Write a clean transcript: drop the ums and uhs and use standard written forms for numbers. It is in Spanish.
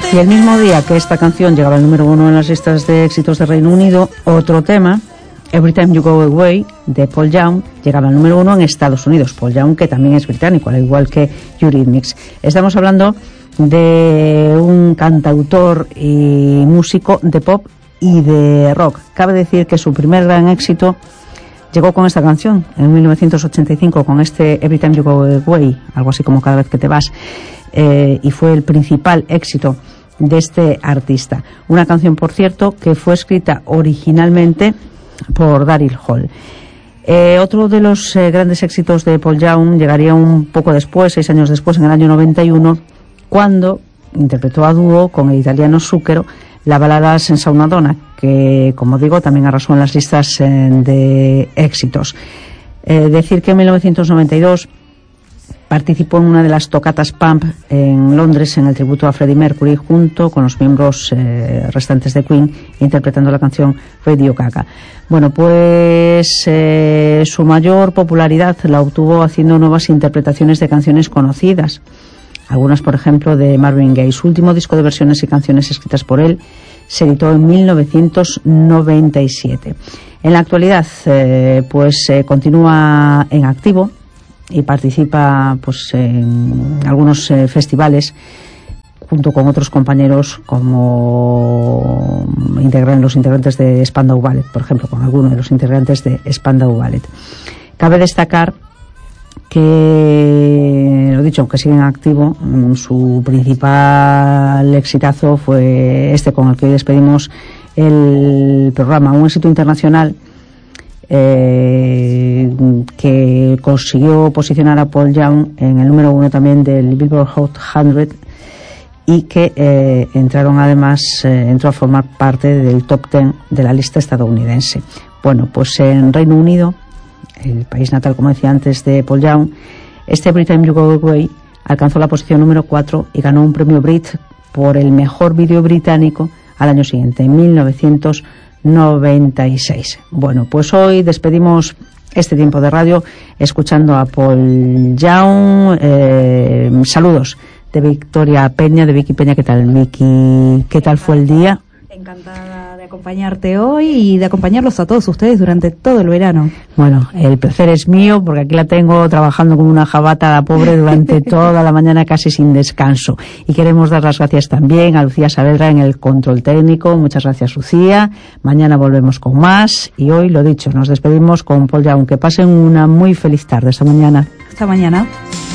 Y el mismo día que esta canción llegaba al número 1 en las listas de éxitos de Reino Unido, otro tema, Every Time You Go Away, de Paul Young, llegaba al número 1 en Estados Unidos. Paul Young, que también es británico, al igual que Eurythmics. Estamos hablando de un cantautor y músico de pop y de rock. Cabe decir que su primer gran éxito llegó con esta canción, en 1985, con este Every Time You Go Away, algo así como Cada vez que te vas, y fue el principal éxito de este artista. Una canción, por cierto, que fue escrita originalmente por Daryl Hall. Otro de los grandes éxitos de Paul Young llegaría un poco después, 6 años después, en el año 91, cuando interpretó a dúo con el italiano Zucchero la balada Senza una donna, que, como digo, también arrasó en las listas de éxitos. Decir que en 1992 participó en una de las tocatas Pump en Londres en el tributo a Freddie Mercury, junto con los miembros restantes de Queen, interpretando la canción Radio Gaga. Bueno, pues su mayor popularidad la obtuvo haciendo nuevas interpretaciones de canciones conocidas. Algunas, por ejemplo, de Marvin Gaye. Su último disco de versiones y canciones escritas por él se editó en 1997. En la actualidad, continúa en activo y participa en algunos festivales junto con otros compañeros, como los integrantes de Spandau Ballet, por ejemplo, con algunos de los integrantes de Spandau Ballet. Cabe destacar que, lo dicho, aunque sigue en activo, su principal exitazo fue este con el que hoy despedimos el programa, un éxito internacional que consiguió posicionar a Paul Young en el número 1 también del Billboard Hot 100 y que entró a formar parte del top 10 de la lista estadounidense. Bueno, pues en Reino Unido, el país natal, como decía antes, de Paul Young, este Every Time You Go Away alcanzó la posición número 4 y ganó un premio Brit por el mejor vídeo británico al año siguiente, en 1996. Bueno, pues hoy despedimos este tiempo de radio escuchando a Paul Young. Saludos de Victoria Peña, de Vicky Peña. ¿Qué tal, Vicky? ¿Qué tal fue el día? Encantada de acompañarte hoy y de acompañarlos a todos ustedes durante todo el verano. Bueno, el placer es mío, porque aquí la tengo trabajando como una jabata, la pobre, durante toda la mañana, casi sin descanso. Y queremos dar las gracias también a Lucía Saavedra en el control técnico. Muchas gracias, Lucía. Mañana volvemos con más. Y hoy, lo dicho, nos despedimos con Paul Young. Que pasen una muy feliz tarde. Hasta mañana. Hasta mañana.